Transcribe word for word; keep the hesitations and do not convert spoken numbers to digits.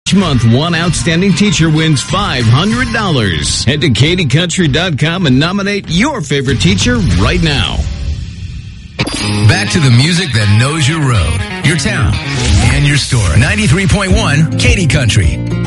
Each month, one outstanding teacher wins five hundred dollars. Head to Katy Country dot com and nominate your favorite teacher right now. Back to the music that knows your road, your town, and your story. ninety-three point one Katy Country.